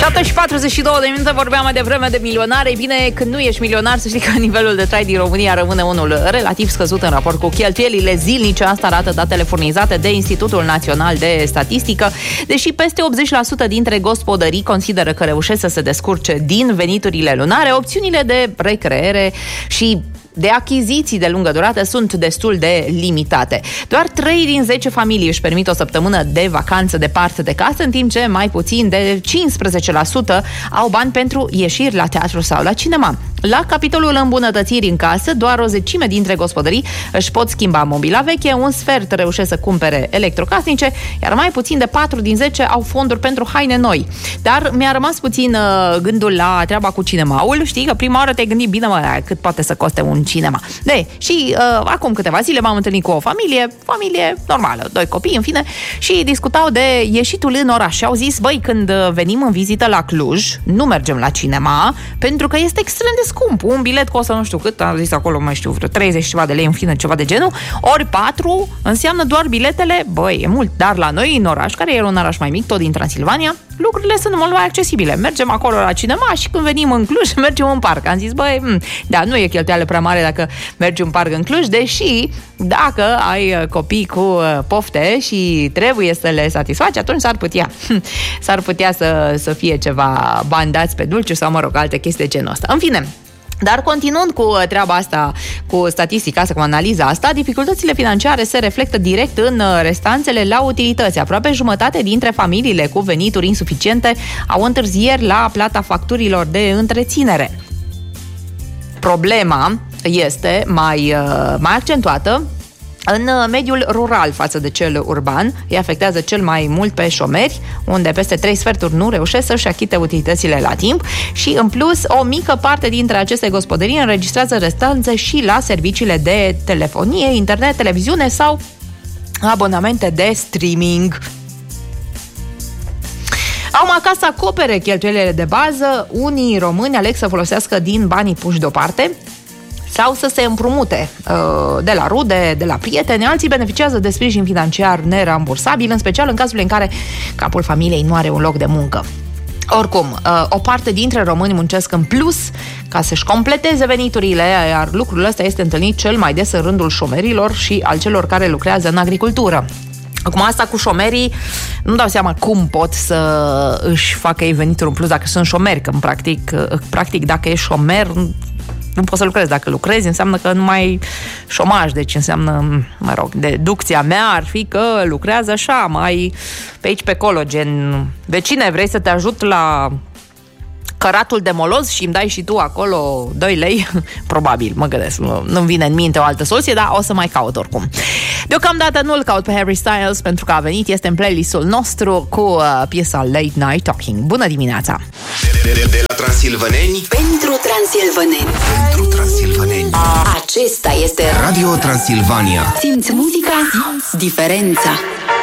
7:42 de minute, vorbeam mai devreme de milionari. Ei bine, când nu ești milionar, să știi că nivelul de trai din România rămâne unul relativ scăzut în raport cu cheltuielile zilnice. Asta arată datele furnizate de Institutul Național de Statistică. Deși peste 80% dintre gospodării consideră că reușesc să se descurce din veniturile lunare, opțiunile de recreere și de achiziții de lungă durată sunt destul de limitate. Doar 3 din 10 familii își permit o săptămână de vacanță departe de casă, în timp ce mai puțin de 15% au bani pentru ieșiri la teatru sau la cinema. La capitolul îmbunătățiri în casă, doar o zecime dintre gospodării își pot schimba mobila veche, un sfert reușesc să cumpere electrocasnice, iar mai puțin de 4 din 10 au fonduri pentru haine noi. Dar mi-a rămas puțin gândul la treaba cu cinemaul. Știi că prima oară te-ai gândit, bine cât poate să coste un cinema. Și acum câteva zile m-am întâlnit cu o familie normală, 2 copii, în fine, și discutau de ieșitul în oraș și au zis, băi, când venim în vizită la Cluj, nu mergem la cinema, pentru că este extrem de scump. Un bilet costă nu știu cât, am zis acolo, mai știu, vreo 30 ceva de lei, în fine, ceva de genul, ori 4 înseamnă doar biletele, băi, e mult, dar la noi în oraș, care e un oraș mai mic, tot din Transilvania, lucrurile sunt mult mai accesibile. Mergem acolo la cinema și când venim în Cluj, mergem în parc. Am zis, băi, da, nu e cheltuială prea mare dacă mergi în parc în Cluj, deși dacă ai copii cu pofte și trebuie să le satisfaci, atunci s-ar putea să fie ceva bani dați pe dulciu sau, mă rog, alte chestii de genul ăsta. În fine, dar continuând cu treaba asta, cu statistica asta, cu analiza asta, dificultățile financiare se reflectă direct în restanțele la utilități. Aproape jumătate dintre familiile cu venituri insuficiente au întârzieri la plata facturilor de întreținere. Problema este mai accentuată în mediul rural față de cel urban. Îi afectează cel mai mult pe șomeri, unde peste 3 sferturi nu reușesc să-și achite utilitățile la timp și, în plus, o mică parte dintre aceste gospodării înregistrează restanțe și la serviciile de telefonie, internet, televiziune sau abonamente de streaming. Au mai ca să acopere cheltuielile de bază, unii români aleg să folosească din banii puși deoparte sau să se împrumute de la rude, de la prieteni. Alții beneficiază de sprijin financiar nerambursabil, în special în cazul în care capul familiei nu are un loc de muncă. Oricum, o parte dintre români muncesc în plus ca să-și completeze veniturile, iar lucrul ăsta este întâlnit cel mai des în rândul șomerilor și al celor care lucrează în agricultură. Acum, asta cu șomerii, nu dau seama cum pot să își facă ei venituri în plus dacă sunt șomeri, că practic dacă ești șomer nu poți să lucrezi. Dacă lucrezi, înseamnă că nu mai ai șomaj. Deci înseamnă, mă rog, deducția mea ar fi că lucrează așa, mai pe aici, pe acolo, gen, vecine, vrei să te ajut la căratul de moloz și îmi dai și tu acolo 2 lei? Probabil, mă gândesc. Nu-mi vine în minte o altă soluție, dar o să mai caut oricum. Deocamdată nu-l caut pe Harry Styles pentru că a venit, este în playlistul nostru cu piesa Late Night Talking. Bună dimineața! De la transilvaneni pentru transilvaneni. Pentru transilvaneni. Acesta este Radio Transilvania. Simți muzica, simți diferența.